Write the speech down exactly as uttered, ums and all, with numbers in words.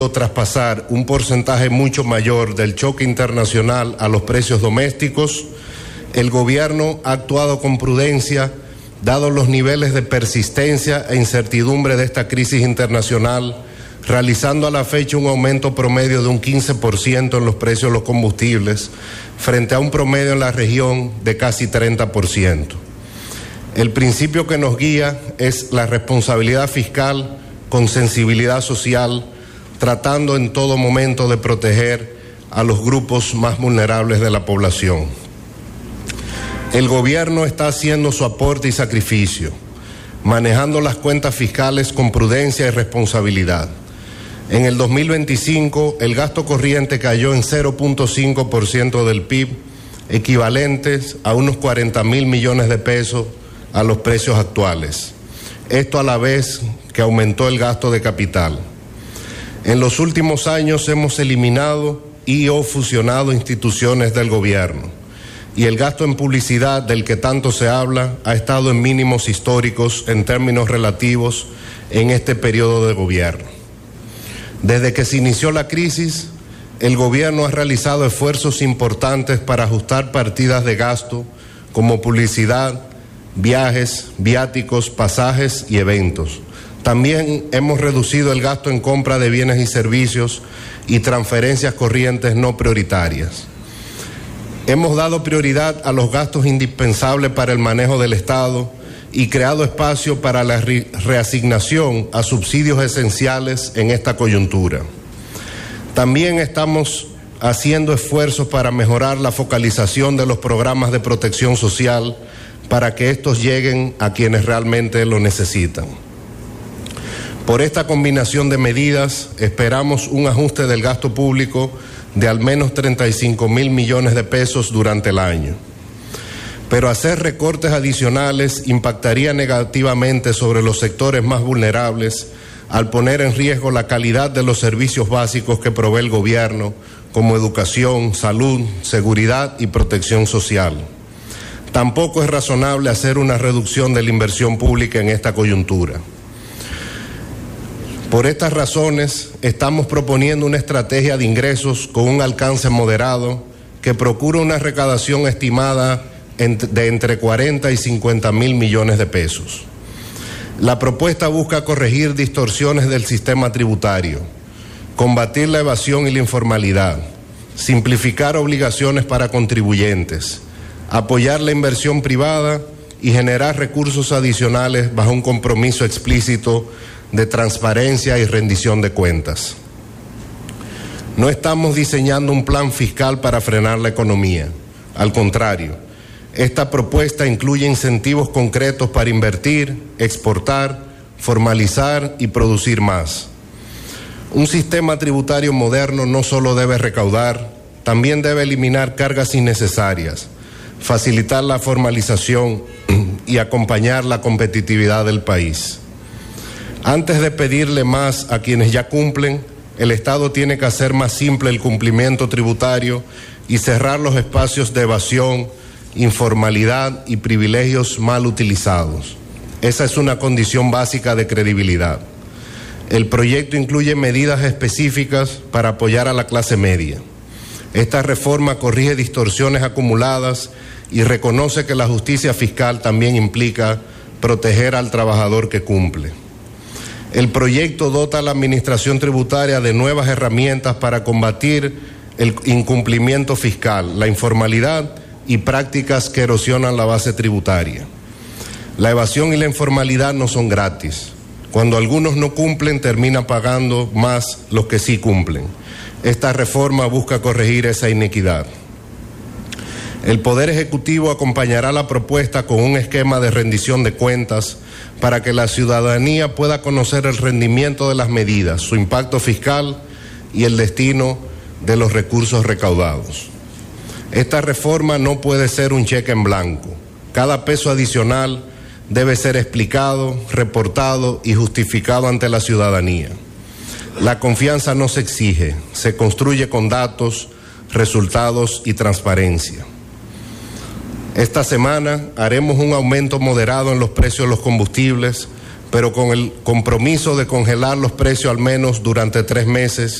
traspasar un porcentaje mucho mayor del choque internacional a los precios domésticos, el gobierno ha actuado con prudencia, dados los niveles de persistencia e incertidumbre de esta crisis internacional, realizando a la fecha un aumento promedio de un quince por ciento en los precios de los combustibles, frente a un promedio en la región de casi treinta por ciento. El principio que nos guía es la responsabilidad fiscal con sensibilidad social, tratando en todo momento de proteger a los grupos más vulnerables de la población. El gobierno está haciendo su aporte y sacrificio, manejando las cuentas fiscales con prudencia y responsabilidad. En el dos mil veinticinco, el gasto corriente cayó en cero punto cinco por ciento del P I B, equivalentes a unos cuarenta mil millones de pesos a los precios actuales. Esto a la vez que aumentó el gasto de capital. En los últimos años hemos eliminado y o fusionado instituciones del gobierno, y el gasto en publicidad del que tanto se habla ha estado en mínimos históricos en términos relativos en este periodo de gobierno. Desde que se inició la crisis, el gobierno ha realizado esfuerzos importantes para ajustar partidas de gasto como publicidad, viajes, viáticos, pasajes y eventos. También hemos reducido el gasto en compra de bienes y servicios y transferencias corrientes no prioritarias. Hemos dado prioridad a los gastos indispensables para el manejo del Estado y creado espacio para la re- reasignación a subsidios esenciales en esta coyuntura. También estamos haciendo esfuerzos para mejorar la focalización de los programas de protección social para que estos lleguen a quienes realmente lo necesitan. Por esta combinación de medidas, esperamos un ajuste del gasto público de al menos treinta y cinco mil millones de pesos durante el año. Pero hacer recortes adicionales impactaría negativamente sobre los sectores más vulnerables al poner en riesgo la calidad de los servicios básicos que provee el gobierno, como educación, salud, seguridad y protección social. Tampoco es razonable hacer una reducción de la inversión pública en esta coyuntura. Por estas razones, estamos proponiendo una estrategia de ingresos con un alcance moderado que procura una recaudación estimada de entre cuarenta y cincuenta mil millones de pesos. La propuesta busca corregir distorsiones del sistema tributario, combatir la evasión y la informalidad, simplificar obligaciones para contribuyentes, apoyar la inversión privada y generar recursos adicionales bajo un compromiso explícito de transparencia y rendición de cuentas. No estamos diseñando un plan fiscal para frenar la economía. Al contrario, esta propuesta incluye incentivos concretos para invertir, exportar, formalizar y producir más. Un sistema tributario moderno no solo debe recaudar, también debe eliminar cargas innecesarias, facilitar la formalización y acompañar la competitividad del país. Antes de pedirle más a quienes ya cumplen, el Estado tiene que hacer más simple el cumplimiento tributario y cerrar los espacios de evasión, informalidad y privilegios mal utilizados. Esa es una condición básica de credibilidad. El proyecto incluye medidas específicas para apoyar a la clase media. Esta reforma corrige distorsiones acumuladas y reconoce que la justicia fiscal también implica proteger al trabajador que cumple. El proyecto dota a la administración tributaria de nuevas herramientas para combatir el incumplimiento fiscal, la informalidad y prácticas que erosionan la base tributaria. La evasión y la informalidad no son gratis. Cuando algunos no cumplen, terminan pagando más los que sí cumplen. Esta reforma busca corregir esa inequidad. El Poder Ejecutivo acompañará la propuesta con un esquema de rendición de cuentas para que la ciudadanía pueda conocer el rendimiento de las medidas, su impacto fiscal y el destino de los recursos recaudados. Esta reforma no puede ser un cheque en blanco. Cada peso adicional debe ser explicado, reportado y justificado ante la ciudadanía. La confianza no se exige, se construye con datos, resultados y transparencia. Esta semana haremos un aumento moderado en los precios de los combustibles pero con el compromiso de congelar los precios al menos durante tres meses